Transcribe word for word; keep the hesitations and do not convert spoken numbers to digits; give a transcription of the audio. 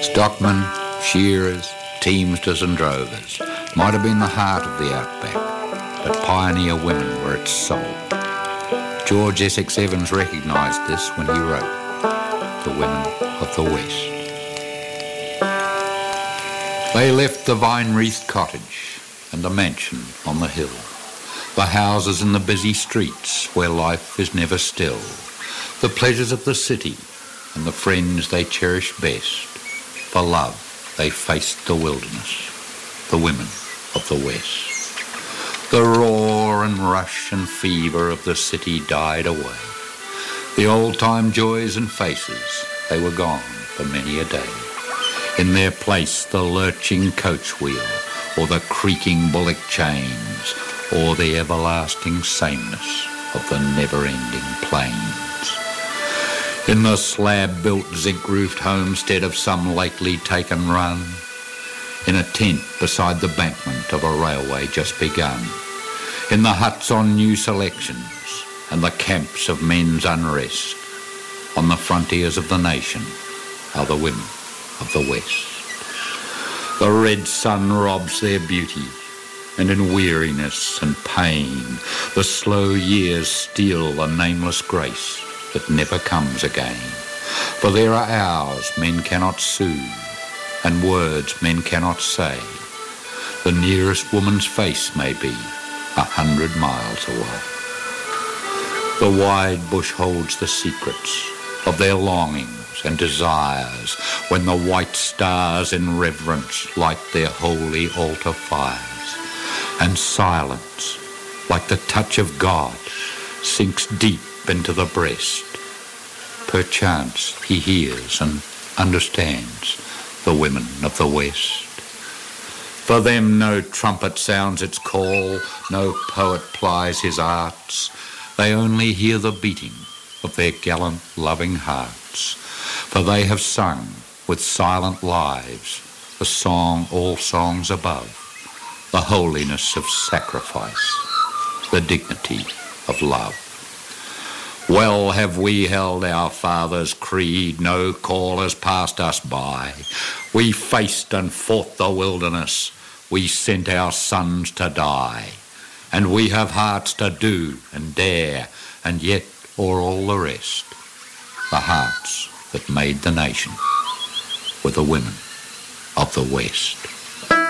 Stockmen, shearers, teamsters and drovers might have been the heart of the outback, but pioneer women were its soul. George Essex Evans recognised this when he wrote, "The Women of the West." They left the vine-wreathed cottage and the mansion on the hill, the houses in the busy streets where life is never still, the pleasures of the city and the friends they cherished best. For love they faced the wilderness, the women of the West. The roar and rush and fever of the city died away. The old-time joys and faces, they were gone for many a day. In their place the lurching coach wheel, or the creaking bullock chains, or the everlasting sameness of the never-ending plains. In the slab-built zinc-roofed homestead of some lately taken run, in a tent beside the bankment of a railway just begun, in the huts on new selections and the camps of men's unrest, on the frontiers of the nation are the women of the West. The red sun robs their beauty, and in weariness and pain the slow years steal a nameless grace that never comes again. For there are hours men cannot soothe, and words men cannot say. The nearest woman's face may be a hundred miles away. The wide bush holds the secrets of their longings and desires when the white stars in reverence light their holy altar fires, and silence, like the touch of God, sinks deep into the breast. Perchance he hears and understands the women of the West. For them no trumpet sounds its call, no poet plies his arts. They only hear the beating of their gallant, loving hearts. For they have sung with silent lives the song all songs above, the holiness of sacrifice, the dignity of love. Well have we held our fathers' creed, no call has passed us by. We faced and fought the wilderness, we sent our sons to die. And we have hearts to do and dare, and yet o'er all the rest, the hearts that made the nation were the women of the West.